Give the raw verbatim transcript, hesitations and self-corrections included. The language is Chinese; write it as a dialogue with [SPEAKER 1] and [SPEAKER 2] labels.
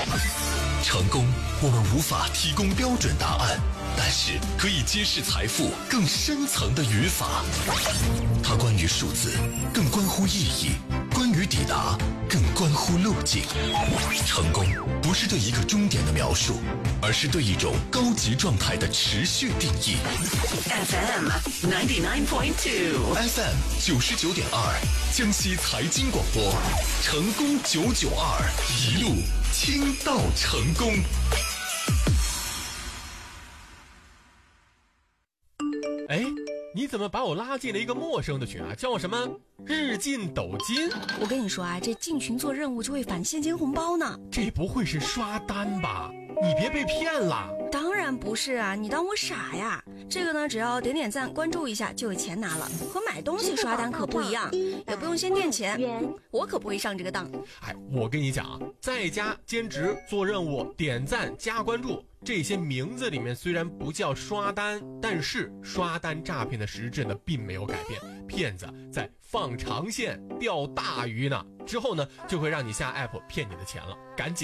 [SPEAKER 1] 成功，我们无法提供标准答案，但是可以揭示财富更深层的语法。它关于数字，更关乎意义；关于抵达，更关乎路径。成功不是对一个终点的描述，而是对一种高级状态的持续定义。
[SPEAKER 2] F M ninety-nine point two
[SPEAKER 1] F M 九十九点二，江西财经广播，成功九九二，一路倾到成功。
[SPEAKER 3] 哎，你怎么把我拉进了一个陌生的群啊？叫什么日进斗金？
[SPEAKER 4] 我跟你说啊，这进群做任务就会返现金红包呢。
[SPEAKER 3] 这不会是刷单吧？你别被骗了。
[SPEAKER 4] 当然不是啊，你当我傻呀？这个呢，只要点点赞关注一下就有钱拿了，和买东西刷单可不一样，也不用先垫钱，我可不会上这个当。
[SPEAKER 3] 哎，我跟你讲啊，在家兼职做任务点赞加关注，这些名字里面虽然不叫刷单，但是刷单诈骗的实质呢并没有改变，骗子在放长线钓大鱼呢，之后呢就会让你下 app 骗你的钱了，赶紧